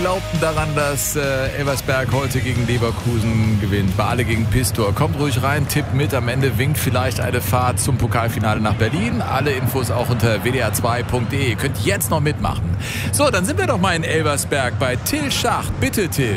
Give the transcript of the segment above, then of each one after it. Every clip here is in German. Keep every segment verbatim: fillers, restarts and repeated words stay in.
glaubten daran, dass äh, Elversberg heute gegen Leverkusen gewinnt. War alle gegen Pistor. Kommt ruhig rein, tippt mit. Am Ende winkt vielleicht eine Fahrt zum Pokalfinale nach Berlin. Alle Infos auch unter w d r zwei punkt d e. Ihr könnt jetzt noch mitmachen. So, dann sind wir doch mal in Elversberg bei Till Schacht. Bitte, Till.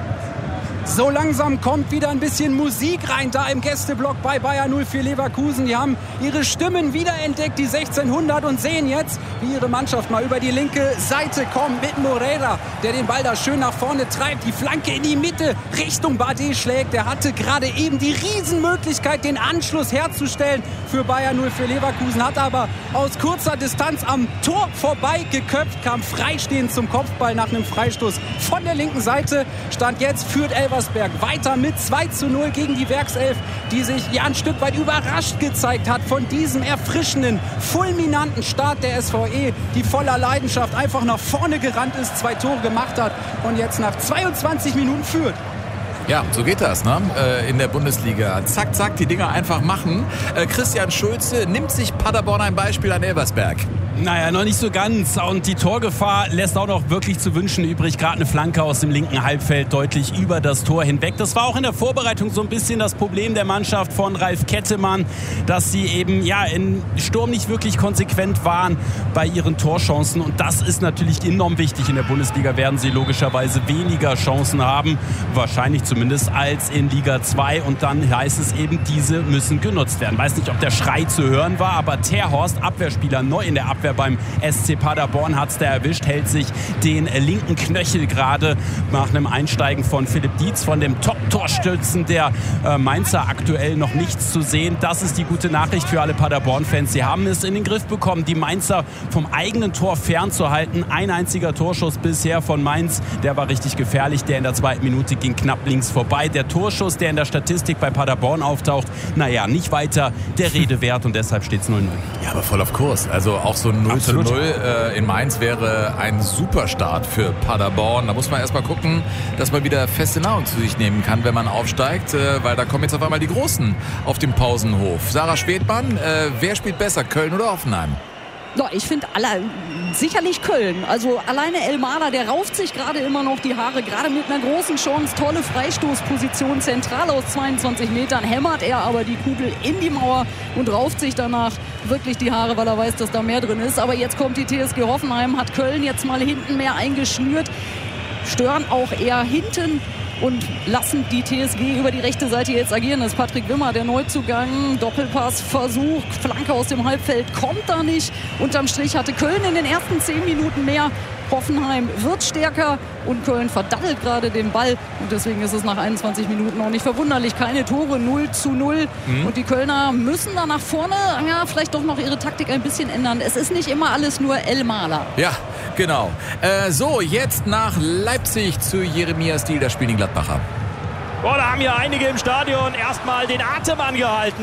So langsam kommt wieder ein bisschen Musik rein da im Gästeblock bei Bayer null vier Leverkusen. Die haben ihre Stimmen wiederentdeckt, die sechzehnhundert, und sehen jetzt, wie ihre Mannschaft mal über die linke Seite kommt mit Moreira, der den Ball da schön nach vorne treibt. Die Flanke in die Mitte Richtung Bardet schlägt. Der hatte gerade eben die Riesenmöglichkeit, den Anschluss herzustellen für Bayer null vier Leverkusen, hat aber aus kurzer Distanz am Tor vorbei geköpft, kam freistehend zum Kopfball nach einem Freistoß von der linken Seite. Stand jetzt, führt Elversberg weiter mit zwei zu null gegen die Werkself, die sich ja ein Stück weit überrascht gezeigt hat von diesem erfrischenden, fulminanten Start der S V E, die voller Leidenschaft einfach nach vorne gerannt ist, zwei Tore gemacht hat und jetzt nach zweiundzwanzig Minuten führt. Ja, so geht das, ne? Äh, in der Bundesliga. Zack, zack, die Dinger einfach machen. Äh, Christian Schulze nimmt sich Paderborn ein Beispiel an Elversberg. Naja, noch nicht so ganz. Und die Torgefahr lässt auch noch wirklich zu wünschen übrig. Gerade eine Flanke aus dem linken Halbfeld deutlich über das Tor hinweg. Das war auch in der Vorbereitung so ein bisschen das Problem der Mannschaft von Ralf Kettemann, dass sie eben ja in Sturm nicht wirklich konsequent waren bei ihren Torchancen. Und das ist natürlich enorm wichtig. In der Bundesliga werden sie logischerweise weniger Chancen haben, wahrscheinlich zumindest, als in Liga zwei. Und dann heißt es eben, diese müssen genutzt werden. Weiß nicht, ob der Schrei zu hören war, aber Terhorst, Abwehrspieler, neu in der Abwehr beim S C Paderborn, hat es da erwischt, hält sich den linken Knöchel gerade nach einem Einsteigen von Philipp Dietz, von dem Top-Torstützen der äh, Mainzer, aktuell noch nichts zu sehen. Das ist die gute Nachricht für alle Paderborn-Fans. Sie haben es in den Griff bekommen, die Mainzer vom eigenen Tor fernzuhalten. Ein einziger Torschuss bisher von Mainz, der war richtig gefährlich. Der in der zweiten Minute ging knapp links vorbei. Der Torschuss, der in der Statistik bei Paderborn auftaucht, naja, nicht weiter der Rede wert, und deshalb steht es null null. Ja, aber voll auf Kurs. Also auch so null zu null äh, in Mainz wäre ein Superstart für Paderborn. Da muss man erstmal gucken, dass man wieder feste Nahrung zu sich nehmen kann, wenn man aufsteigt, äh, weil da kommen jetzt auf einmal die Großen auf dem Pausenhof. Sarah Schwedmann, äh, wer spielt besser, Köln oder Hoffenheim? Ja, ich finde alle sicherlich Köln. Also alleine Elmaler, der rauft sich gerade immer noch die Haare, gerade mit einer großen Chance. Tolle Freistoßposition, zentral aus zweiundzwanzig Metern hämmert er aber die Kugel in die Mauer und rauft sich danach wirklich die Haare, weil er weiß, dass da mehr drin ist. Aber jetzt kommt die T S G Hoffenheim, hat Köln jetzt mal hinten mehr eingeschnürt, stören auch eher hinten und lassen die T S G über die rechte Seite jetzt agieren. Das ist Patrick Wimmer, der Neuzugang. Doppelpass, Versuch, Flanke aus dem Halbfeld, kommt da nicht. Unterm Strich hatte Köln in den ersten zehn Minuten mehr. Hoffenheim wird stärker und Köln verdattelt gerade den Ball. Und deswegen ist es nach einundzwanzig Minuten auch nicht verwunderlich. Keine Tore, null zu null. Mhm. Und die Kölner müssen da nach vorne, ja, vielleicht doch noch ihre Taktik ein bisschen ändern. Es ist nicht immer alles nur Elmaler. Ja, genau. Äh, so, jetzt nach Leipzig zu Jeremia Stiel. Da spielen die Gladbacher. Boah, da haben ja einige im Stadion erstmal den Atem angehalten.